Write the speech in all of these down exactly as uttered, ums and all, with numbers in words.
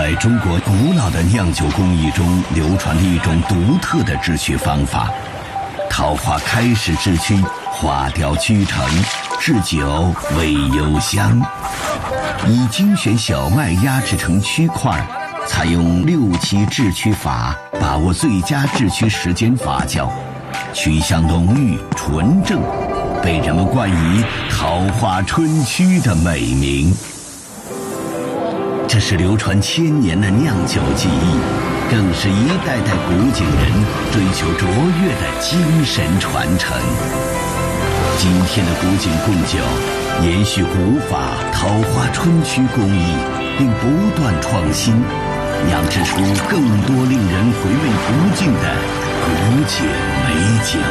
在中国古老的酿酒工艺中流传着一种独特的制曲方法。桃花开始制曲，花雕曲成，制酒味幽香。以精选小麦压制成曲块，采用六七制曲法，把握最佳制曲时间发酵，曲香浓郁纯正，被人们冠以桃花春曲的美名。这是流传千年的酿酒技艺，更是一代代古井人追求卓越的精神传承。今天的古井贡酒延续古法桃花春曲工艺，并不断创新，酿制出更多令人回味不尽的古井美酒。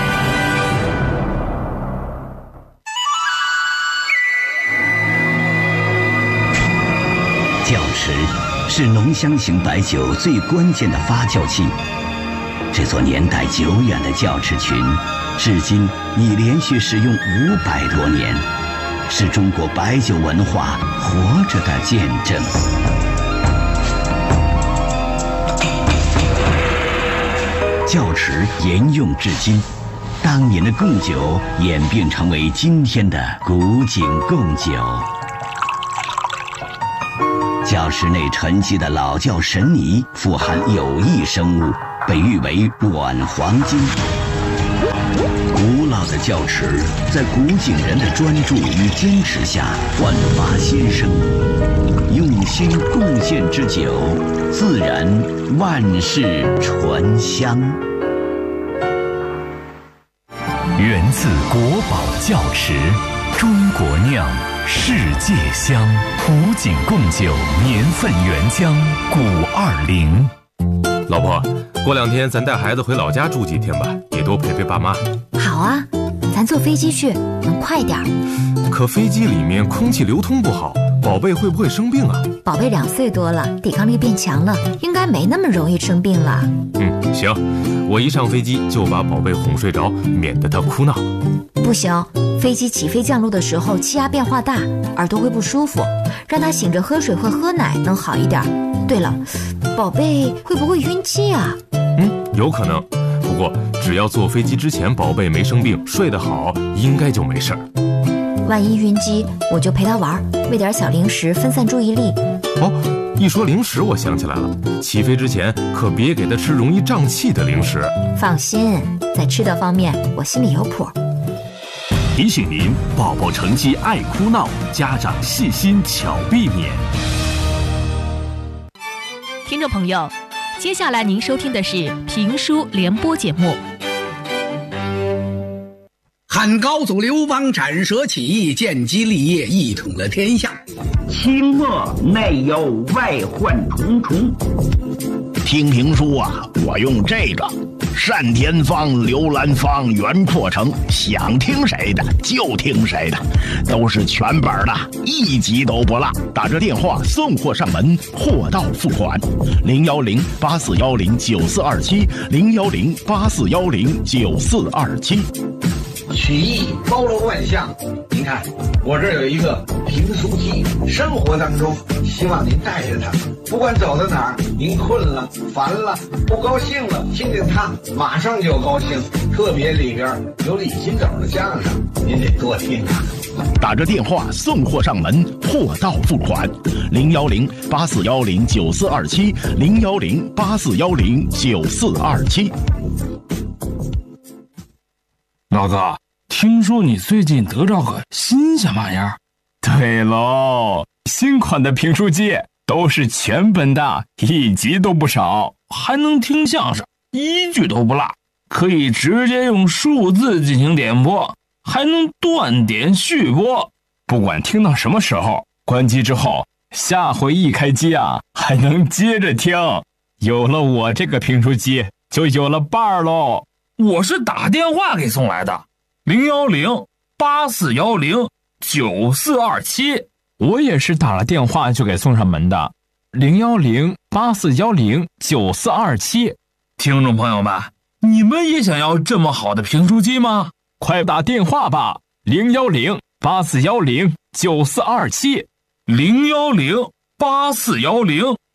窖池是浓香型白酒最关键的发酵器。这座年代久远的窖池群，至今已连续使用五百多年，是中国白酒文化活着的见证。窖池沿用至今，当年的贡酒演变成为今天的古井贡酒。窖池内沉积的老窖神泥富含有益生物，被誉为软黄金。古老的窖池在古井人的专注与坚持下焕发新生，用心贡献之酒，自然万世醇香。 源自国宝窖池，中国酿，世界香。古井贡酒年份原浆古二零。 老婆，过两天咱带孩子回老家住几天吧，也多陪陪爸妈。 好啊，咱坐飞机去，能快点。 可飞机里面空气流通不好，宝贝会不会生病啊？ 宝贝两岁多了，抵抗力变强了，应该没那么容易生病了。 嗯，行，我一上飞机就把宝贝哄睡着，免得他哭闹。 不行，飞机起飞降落的时候气压变化大，耳朵会不舒服，让他醒着喝水或喝奶能好一点。对了，宝贝会不会晕机啊？ 嗯，有可能，不过只要坐飞机之前宝贝没生病，睡得好，应该就没事儿。 万一晕机，我就陪他玩，喂点小零食分散注意力。 哦，一说零食我想起来了，起飞之前可别给他吃容易胀气的零食。 放心，在吃的方面我心里有谱。 提醒您，宝宝乘机爱哭闹，家长细心巧避免。 听众朋友，接下来您收听的是评书联播节目。 汉高祖刘邦斩蛇起义，建基立业，一统了天下。 清末内忧外患重重。 听评书啊，我用这个单田芳、刘兰芳、袁阔成，想听谁的就听谁的，都是全本的，一集都不落。打着电话送货上门，货到付款。零幺零八四幺零九四二七，零幺零八四幺零九四二七。 曲艺包罗万象，您看我这儿有一个评书机，生活当中希望您带着它，不管走到哪儿，您困了、烦了、不高兴了，听听它，马上就高兴。特别里边有李金斗的相声，您得多听啊。 打着电话送货上门，货到付款。零幺零八四幺零九四二七，零幺零八四幺零九四二七。 老哥，听说你最近得着个新鲜玩意儿？ 对喽，新款的评书机都是全本的，一集都不少， 还能听相声，一句都不落，可以直接用数字进行点播，还能断点续播。 不管听到什么时候，关机之后，下回一开机啊，还能接着听。有了我这个评书机，就有了伴儿喽。 我是打电话给送来的，零幺零八四幺零九四二七。 我也是打了电话就给送上门的，零幺零八四幺零九四二七。 听众朋友们，你们也想要这么好的评书机吗？ 快打电话吧，零幺零八四幺零九四二七， 零幺零八四幺零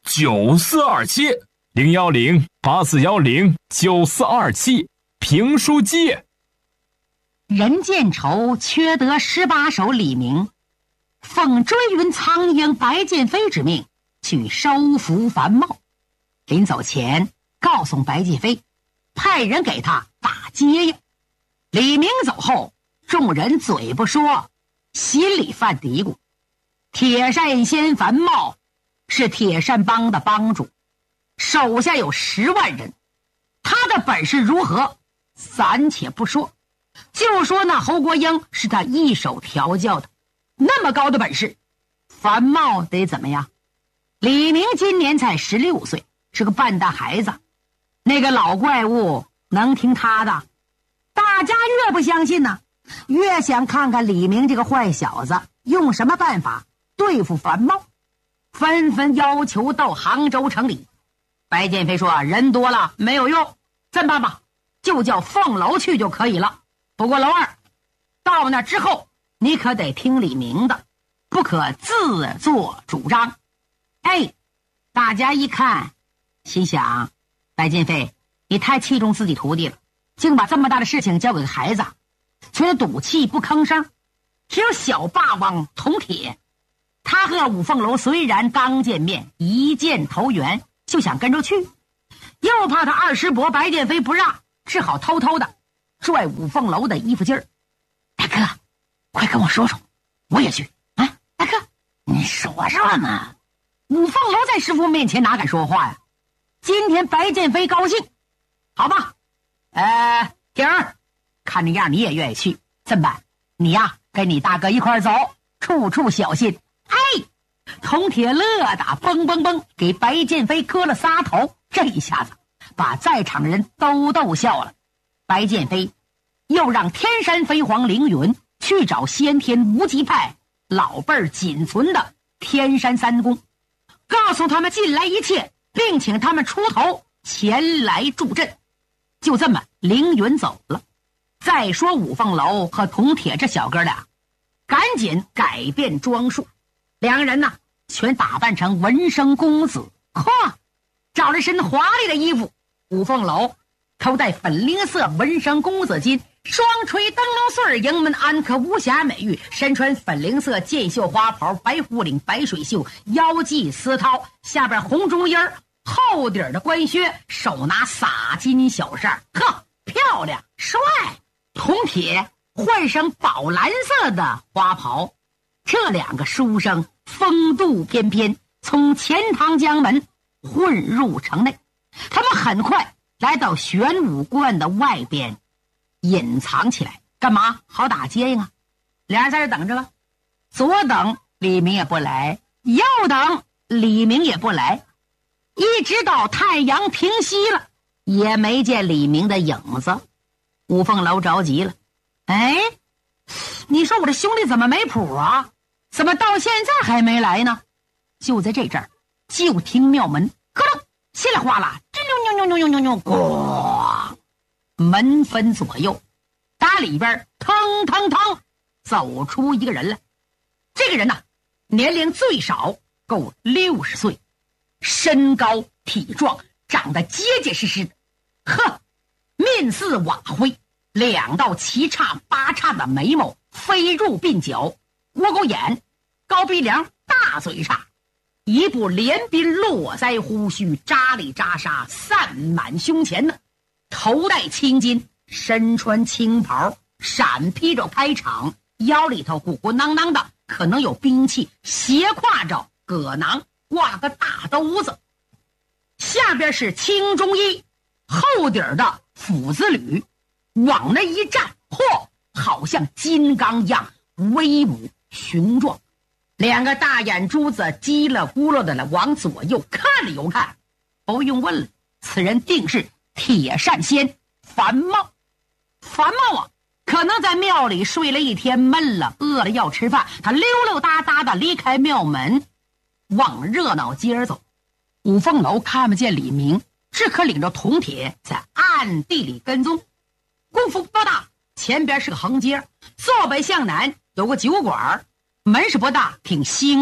九四二七零幺零八四幺零九四二七评书机。 人见愁缺德十八手李明，奉追云苍鹰白剑飞之命去收服樊茂。临走前告诉白剑飞，派人给他打接应。李明走后，众人嘴不说，心里犯嘀咕：铁扇仙樊茂是铁扇帮的帮主，手下有十万人，他的本事如何，暂且不说，就说那侯国英是他一手调教的，那么高的本事，樊茂得怎么样？李明今年才十六岁，是个半大孩子，那个老怪物能听他的？大家越不相信呢，越想看看李明这个坏小子用什么办法对付樊茂，纷纷要求到杭州城里。白剑飞说人多了没有用，这么办吧，就叫凤楼去就可以了。不过楼二到那之后，你可得听李明的，不可自作主张。哎，大家一看心想，白剑飞你太器重自己徒弟了，竟把这么大的事情交给个孩子，却赌气不吭声。只有小霸王铜铁，他和五凤楼虽然刚见面一见投缘，就想跟着去，又怕他二师伯白剑飞不让，只好偷偷的拽五凤楼的衣服襟儿。大哥，快跟我说说，我也去啊！大哥，你说说呢？五凤楼在师傅面前哪敢说话呀？今天白剑飞高兴，好吧？呃，婷儿，看这样你也愿意去，这么办？你呀，跟你大哥一块走，处处小心。哎，铜铁乐的嘣嘣嘣，给白剑飞磕了仨头，这一下子把在场人都逗笑了。白剑飞又让天山飞黄凌云去找先天无极派老辈儿仅存的天山三公，告诉他们近来一切，并请他们出头前来助阵。就这么凌云走了。再说五凤楼和铜铁这小哥俩赶紧改变装束，两个人呢全打扮成文生公子，嚯，找了身华丽的衣服。五凤楼头戴粉绫色文生公子巾，双垂灯笼穗，迎门安可无瑕美玉，身穿粉绫色箭袖花袍，白虎领白水袖，腰系丝绦，下边红中衣儿，厚底的官靴，手拿洒金小扇，呵，漂亮帅。铜铁换上宝蓝色的花袍，这两个书生风度翩翩，从钱塘江门混入城内。他们很快来到玄武观的外边隐藏起来，干嘛？好打接应啊！俩人在这等着吧。左等李明也不来，右等李明也不来，一直到太阳平西了，也没见李明的影子。五凤楼着急了，哎，你说我这兄弟怎么没谱啊？怎么到现在还没来呢？就在这阵儿，就听庙门咯楞，稀里哗啦，吱扭扭扭扭扭扭，咣，门分左右，打里边腾腾腾走出一个人来。这个人呢，年龄最少够六十岁，身高体壮，长得结结实实的，呵，面似瓦灰，两道七叉八叉的眉毛飞入鬓角，窝沟眼，高鼻梁，大嘴叉，一部连鬓络腮胡须扎里扎沙散满胸前呢，头戴青巾，身穿青袍，闪披着开场，腰里头鼓鼓囊囊的，可能有兵器，斜挎着葛囊，挂个大兜子，下边是青中衣，厚底儿的斧子履，往那一站，嚯，好像金刚一样威武雄壮。两个大眼珠子叽了咕噜的了往左右看了又看，不用问了，此人定是铁扇仙樊茂。樊茂啊，可能在庙里睡了一天，闷了饿了要吃饭，他溜溜达达的离开庙门，往热闹街儿走。五凤楼看不见李明，只可领着铜铁在暗地里跟踪。功夫不大，前边是个横街，坐北向南有个酒馆，门是不大，挺兴隆。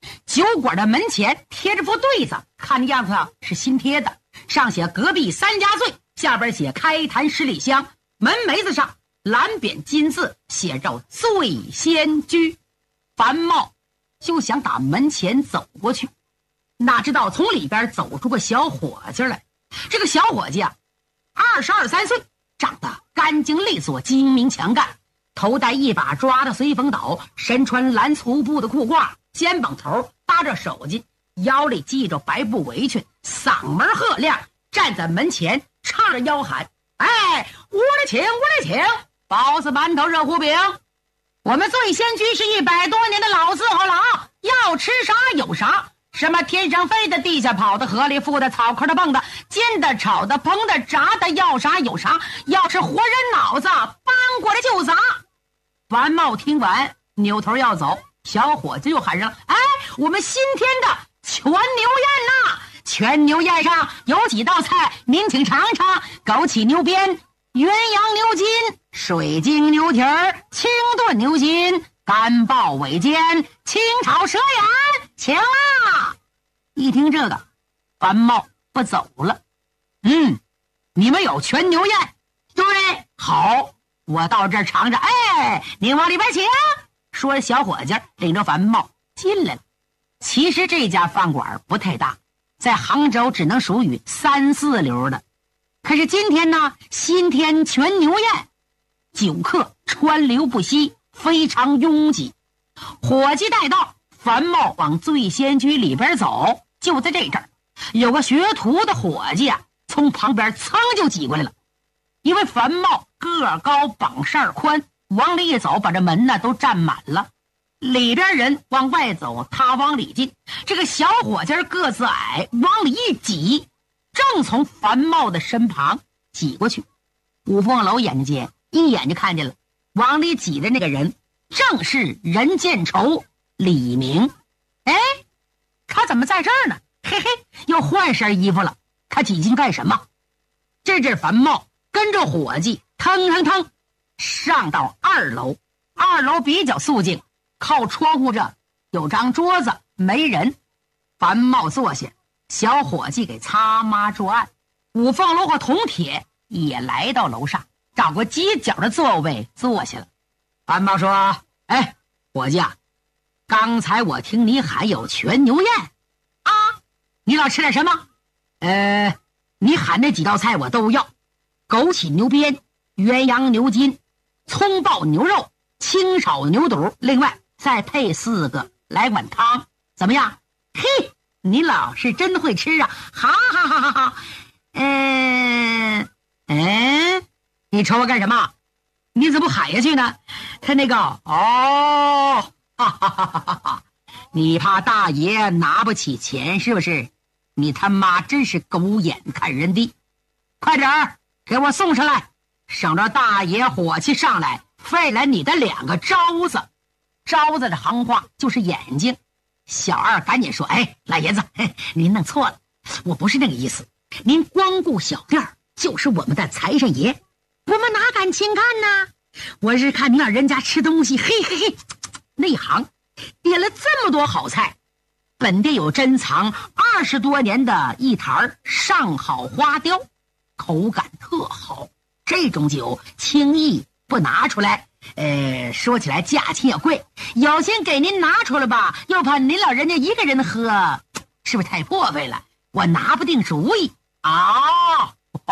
酒馆的门前贴着副对子，看的样子是新贴的，上写隔壁三家醉，下边写开坛十里香。门楣子上蓝匾金字写着醉仙居。樊茂就想打门前走过去，哪知道从里边走出个小伙计来。这个小伙计啊，二十二三岁，长得干净利索，精明强干，头戴一把抓的随风斗，身穿蓝粗布的裤褂，肩膀头搭着手巾，腰里系着白布围裙，嗓门赫亮，站在门前唱着吆喊：哎，屋里请，屋里请，包子馒头热糊饼。我们醉仙居是一百多年的老字号了啊，要吃啥有啥，什么天上飞的，地下跑的，河里浮的，草坑的，蹦的，煎的，炒的，烹的，炸的，要啥有啥，要是活人脑子搬过来就砸。樊茂听完扭头要走，小伙子又喊上：哎，我们新添的全牛宴呐！全牛宴上有几道菜您请尝尝：枸杞牛鞭、鸳鸯牛筋、水晶牛蹄儿、清炖牛筋、干爆尾尖、清炒蛇眼，请啦！一听这个，樊茂不走了。嗯，你们有全牛宴？对，好，我到这儿尝尝。哎，您往里边请。说着，小伙计领着樊茂进来了。其实这家饭馆不太大，在杭州只能属于三四流的。可是今天呢，新添全牛宴，酒客川流不息，非常拥挤。伙计带到，樊茂往醉仙居里边走。就在这阵儿，有个学徒的伙计啊，从旁边噌就挤过来了。因为樊茂个高膀扇宽，往里一走，把这门呢都占满了。里边人往外走，他往里进。这个小伙计个子矮，往里一挤，正从樊茂的身旁挤过去。五凤楼眼睛一眼就看见了，往里挤的那个人正是任见愁李明。哎，他怎么在这儿呢？嘿嘿，又换身衣服了。他挤进去干什么？这阵樊茂跟着伙计腾腾腾上到二楼。二楼比较肃静，靠窗户这有张桌子，没人。樊茂坐下，小伙计给擦抹桌案。五凤楼和铜铁也来到楼上，找个犄角的座位坐下了。樊茂说：哎，伙计啊，刚才我听你喊有全牛宴啊，你老吃点什么？呃，你喊那几道菜我都要，枸杞牛鞭、鸳鸯牛筋、葱爆牛肉、清炒牛肚，另外再配四个，来碗汤，怎么样？嘿，你老是真会吃啊！哈哈哈哈哈！嗯嗯，你瞅我干什么？你怎么不喊下去呢？他那个哦，哈哈哈哈哈！你怕大爷拿不起钱是不是？你他妈真是狗眼看人低！快点儿给我送上来，省着大爷火气上来，费了你的两个招子。招子的行话就是眼睛。小二赶紧说：哎，老爷子，嘿，您弄错了，我不是那个意思。您光顾小店就是我们的财神爷，我们哪敢轻看呢？我是看您老人家吃东西，嘿嘿嘿，内行，点了这么多好菜。本店有珍藏二十多年的一坛上好花雕，口感特好。这种酒轻易不拿出来，呃，说起来价钱也贵，有心给您拿出来吧，又怕您老人家一个人喝，是不是太破费了？我拿不定主意啊！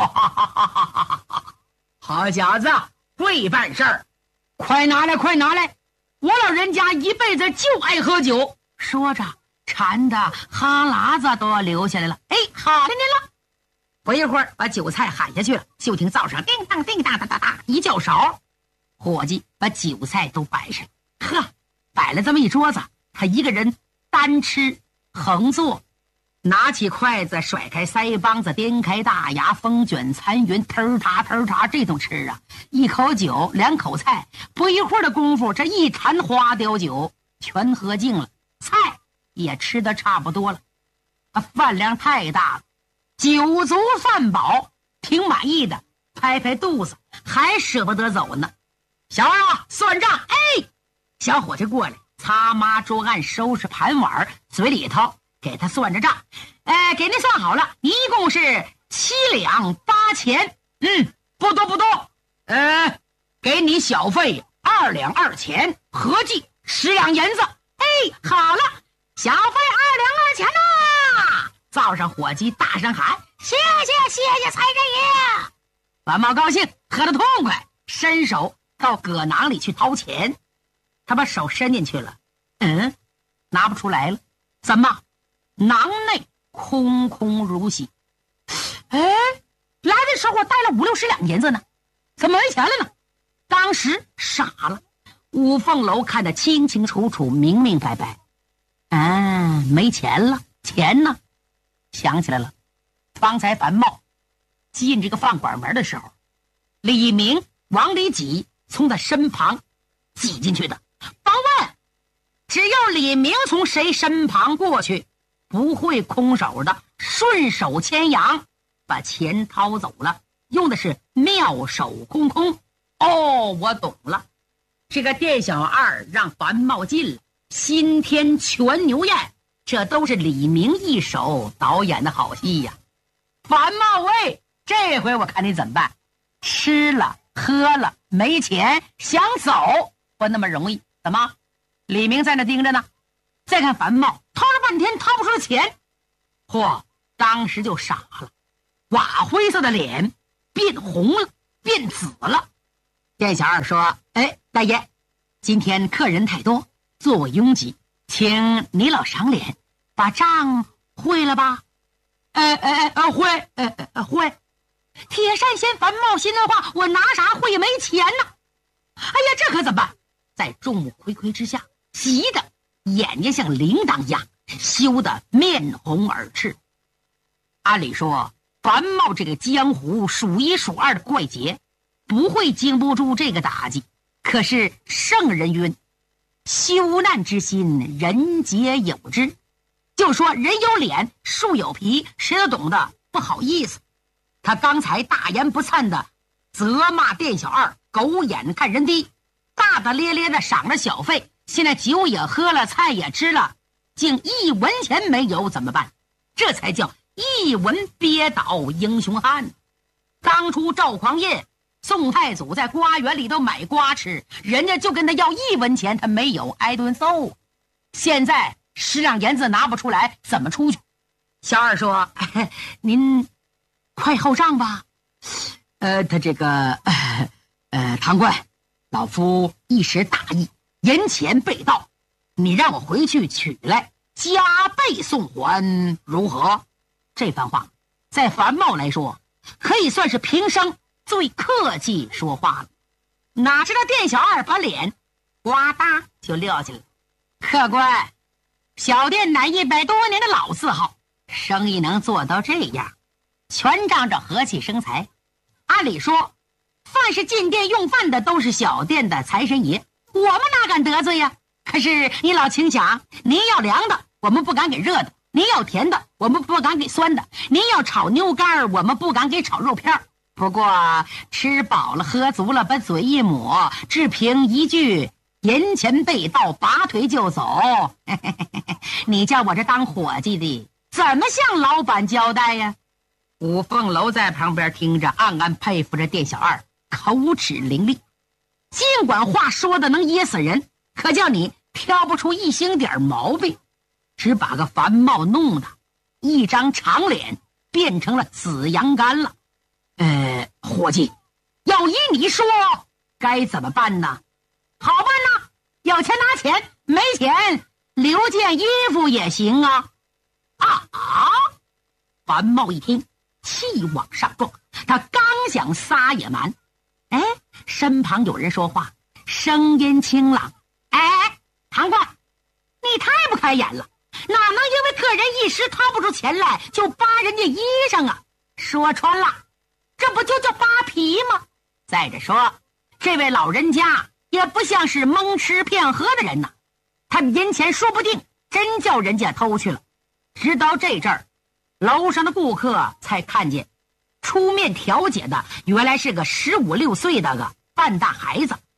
好小子，会办事儿，快拿来，快拿来！我老人家一辈子就爱喝酒。说着，馋的哈喇子都要流下来了。哎，好的您了。不一会儿，把酒菜喊下去了，就听灶上叮当叮当哒哒哒一叫勺，伙计把酒菜都摆上，呵，摆了这么一桌子，他一个人单吃横坐，拿起筷子甩开腮帮子，颠开大牙，风卷残云，腾嚓腾嚓这种吃啊，一口酒两口菜，不一会儿的功夫，这一坛花雕酒全喝净了，菜也吃得差不多了，啊，饭量太大了，酒足饭饱，挺满意的，拍拍肚子，还舍不得走呢。小二啊，算账！哎，小伙计过来， 擦抹桌案，收拾盘碗，嘴里头给他算着账。哎，给您算好了，一共是七两八钱。嗯，不多不多。呃，给你小费二两二钱，合计十两银子。哎，好了，小费二两二钱呐！灶上伙计大声喊：“谢谢谢谢财神爷！”樊茂高兴，喝得痛快，伸手到葛囊里去掏钱。他把手伸进去了，嗯，拿不出来了。怎么？囊内空空如洗。哎，来的时候我带了五六十两银子呢，怎么没钱了呢？当时傻了。五凤楼看得清清楚楚，明明白白。啊，没钱了，钱呢？想起来了，方才樊茂进这个饭馆门的时候，李明往里挤，从他身旁挤进去的。甭问，只要李明从谁身旁过去，不会空手的，顺手牵羊把钱掏走了，用的是妙手空空。哦，我懂了，这个店小二让樊茂进了，新天全牛宴，这都是李明一手导演的好戏呀。樊茂喂，这回我看你怎么办？吃了喝了没钱，想走不那么容易。怎么？李明在那盯着呢。再看樊茂掏了半天掏不出来钱，嚯，当时就傻了，瓦灰色的脸变红了，变紫了。店小二说：“哎，大爷，今天客人太多，座位拥挤，请你老赏脸，把账汇了吧？”呃呃呃，汇，呃呃汇。铁扇仙樊茂心的话，我拿啥汇？没钱呢。哎呀，这可怎么办？在众目睽睽之下，急得眼睛像铃铛一样，羞得面红耳赤。按理说，樊茂这个江湖数一数二的怪杰，不会经不住这个打击。可是圣人云：“羞难之心，人皆有之。”就说人有脸，树有皮，谁都懂得不好意思。他刚才大言不惭的责骂店小二狗眼看人低，大大咧咧的赏了小费，现在酒也喝了，菜也吃了，竟一文钱没有，怎么办？这才叫一文憋倒英雄汉。当初赵匡胤宋太祖在瓜园里头买瓜吃，人家就跟他要一文钱，他没有，挨顿揍。现在十两银子拿不出来，怎么出去？小二说：“哎、您快后账吧。”呃，他这个呃呃，堂官，老夫一时大意，银钱被盗，你让我回去取来，加倍送还，如何？这番话在樊茂来说，可以算是平生最客气说话了。哪知道店小二把脸呱嗒就撂下了。客官，小店乃一百多年的老字号，生意能做到这样，全仗着和气生财。按理说，凡是进店用饭的都是小店的财神爷，我们哪敢得罪呀？可是你老请想，您要凉的，我们不敢给热的；您要甜的，我们不敢给酸的；您要炒牛肝，我们不敢给炒肉片。不过吃饱了喝足了，把嘴一抹，只凭一句银钱被盗，拔腿就走。你叫我这当伙计的，怎么向老板交代呀？五凤楼在旁边听着，暗暗佩服着店小二口齿伶俐。尽管话说的能噎死人，可叫你挑不出一星点毛病，只把个樊茂弄的一张长脸变成了紫阳干了。呃，伙计，要依你说，该怎么办呢？好办呐，有钱拿钱，没钱留件衣服也行啊。啊啊！樊茂一听，气往上撞，他刚想撒野蛮，哎，身旁有人说话，声音清朗：“哎，堂官，你太不开眼了，哪能因为客人一时掏不出钱来，就扒人家衣裳啊？说穿了，这不就叫扒皮吗？再者说，这位老人家也不像是蒙吃骗喝的人呐，他的银钱说不定真叫人家偷去了。”直到这阵儿，楼上的顾客才看见，出面调解的原来是个十五六岁的个半大孩子，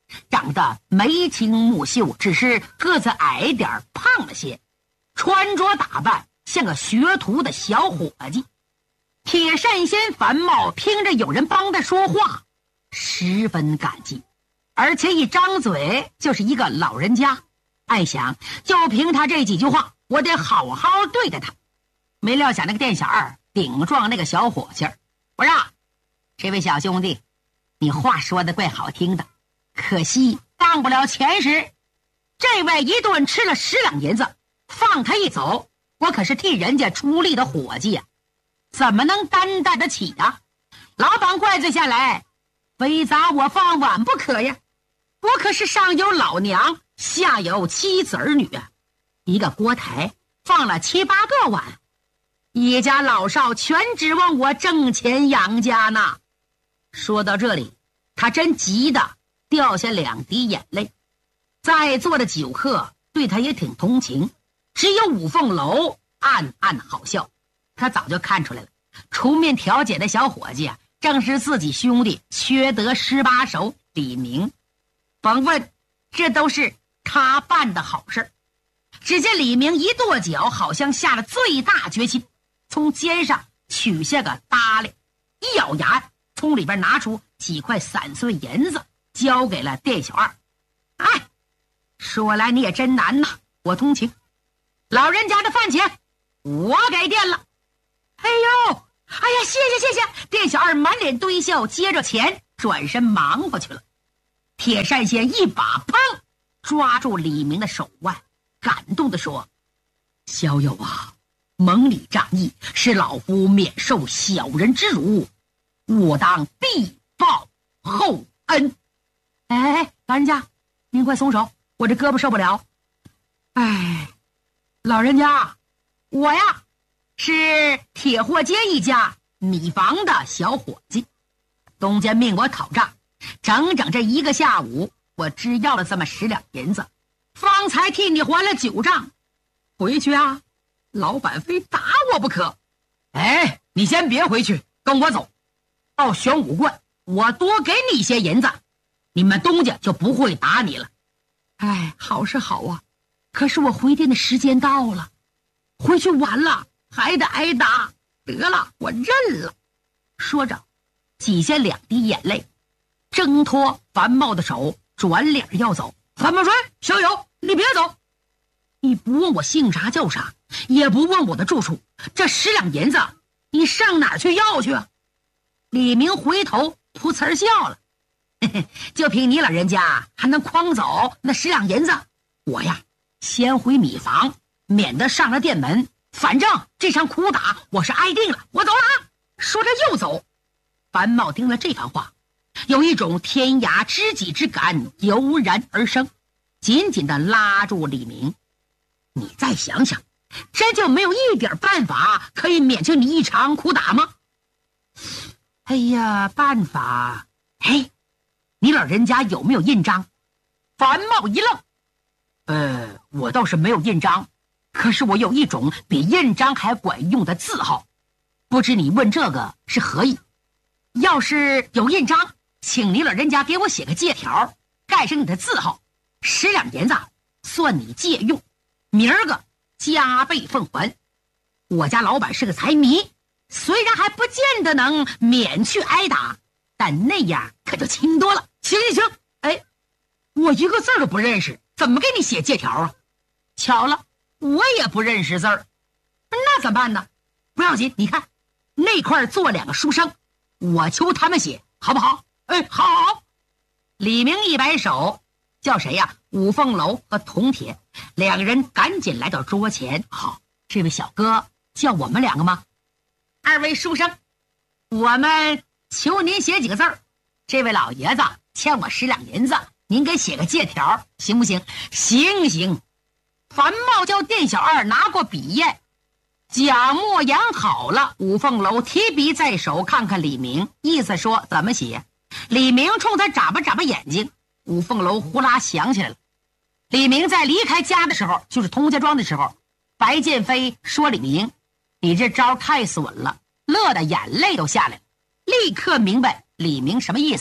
长得眉清目秀，只是个子矮点胖了些，穿着打扮像个学徒的小伙计。铁扇仙樊茂听着有人帮他说话，十分感激，而且一张嘴就是一个老人家，暗想就凭他这几句话，我得好好对待他。没料想那个店小二顶撞那个小伙计儿，我说这位小兄弟，你话说的怪好听的，可惜当不了钱时。这位一顿吃了十两银子，放他一走，我可是替人家出力的伙计呀、啊，怎么能担待得起呀？老板怪罪下来，非砸我放碗不可呀！我可是上有老娘，下有妻子儿女啊，一个锅台放了七八个碗，一家老少全指望我挣钱养家呢。说到这里，他真急得掉下两滴眼泪。在座的酒客对他也挺同情，只有五凤楼暗暗好笑。他早就看出来了，出面调解的小伙计啊，正是自己兄弟缺德十八手李明。甭问，这都是他办的好事。只见李明一跺脚，好像下了最大决心，从肩上取下个搭裢，一咬牙，从里边拿出几块散碎银子，交给了店小二。哎，说来你也真难呐，我同情。老人家的饭钱我给店了。哎呦，哎呀，谢谢谢谢！店小二满脸堆笑，接着钱转身忙活去了。铁扇仙一把砰抓住李明的手腕，感动地说：“小友啊，蒙你仗义，使老夫免受小人之辱，我当必报厚恩。”哎，老人家，您快松手，我这胳膊受不了。哎，老人家，我呀是铁货街一家米房的小伙计，东家命我讨账，整整这一个下午，我只要了这么十两银子，方才替你还了九账。回去啊，老板非打我不可。哎，你先别回去，跟我走，到玄武观，我多给你一些银子，你们东家就不会打你了。哎，好是好啊，可是我回店的时间到了，回去晚了还得挨打。得了，我认了。说着挤下两滴眼泪，挣脱樊茂的手，转脸要走。樊茂说：“小友，你别走，你不问我姓啥叫啥，也不问我的住处，这十两银子你上哪儿去要去啊？”李明回头噗呲笑了，嘿嘿，就凭你老人家还能诓走那十两银子？我呀先回米房，免得上了店门，反正这场苦打我是挨定了，我走了啊！说着又走。樊茂听了这番话，有一种天涯知己之感油然而生，紧紧地拉住李明：“你再想想，真就没有一点办法可以免去你一场苦打吗？”哎呀，办法？哎，你老人家有没有印章？樊茂一愣：“呃，我倒是没有印章，可是我有一种比印章还管用的字号，不知你问这个是何意？要是有印章，请你老人家给我写个借条，盖上你的字号，十两银子算你借用，明儿个加倍奉还。我家老板是个财迷，虽然还不见得能免去挨打，但那样可就轻多了。行行行，哎，我一个字都不认识，怎么给你写借条啊？巧了，我也不认识字儿，那怎么办呢？不要紧，你看那块做两个书生，我求他们写，好不好？哎，好。李明一摆手，叫谁呀？五凤楼和铜铁两个人赶紧来到桌前。好，这位小哥叫我们两个吗？二位书生，我们求您写几个字儿。这位老爷子欠我十两银子，您给写个借条，行不行？行行。樊茂叫店小二拿过笔砚，假墨养好了。五凤楼提笔在手，看看李明，意思说怎么写。李明冲他眨巴眨巴眼睛，五凤楼呼啦想起来了。李明在离开家的时候，就是童家庄的时候，白剑飞说李明：“你这招太损了。”乐得眼泪都下来了，立刻明白李明什么意思。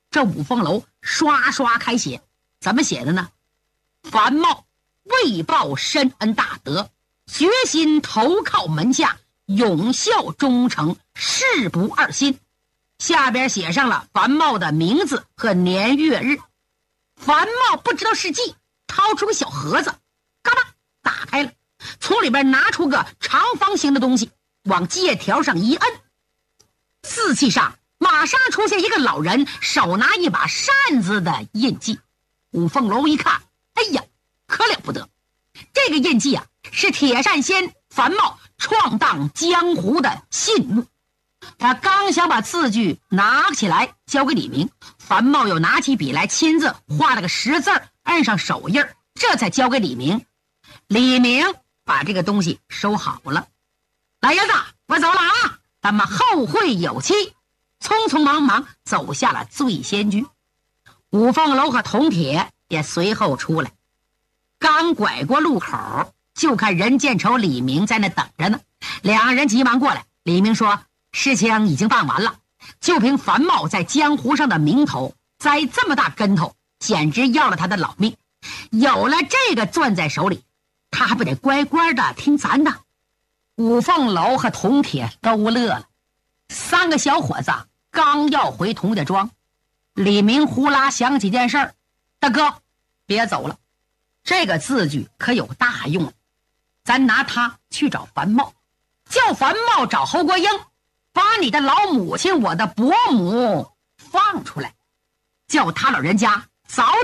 这五凤楼刷刷开写，怎么写的呢？樊茂为报深恩大德，决心投靠门下，永效忠诚，誓不二心。下边写上了樊茂的名字和年月日。樊茂不知道是计，掏出个小盒子，嘎巴打开了，从里边拿出个长方形的东西，往借条上一摁，字迹上马上出现一个老人手拿一把扇子的印记。五凤楼一看，哎呀，可了不得！这个印记啊，是铁扇仙樊茂闯荡江湖的信物。他刚想把字据拿起来交给李明，樊茂又拿起笔来亲自画了个十字，按上手印，这才交给李明。李明把这个东西收好了。老爷子，我走了啊，咱们后会有期。匆匆忙忙走下了醉仙居。五凤楼和铜铁也随后出来，刚拐过路口，就看任建仇、李明在那等着呢。两人急忙过来。李明说，事情已经办完了，就凭樊茂在江湖上的名头，栽这么大跟头，简直要了他的老命。有了这个攥在手里，他还不得乖乖的听咱的？五凤楼和铜铁都乐了。三个小伙子刚要回童家庄，李明呼啦想起件事儿：大哥，别走了，这个字据可有大用，咱拿它去找樊茂，叫樊茂找侯国英，把你的老母亲我的伯母放出来，叫他老人家早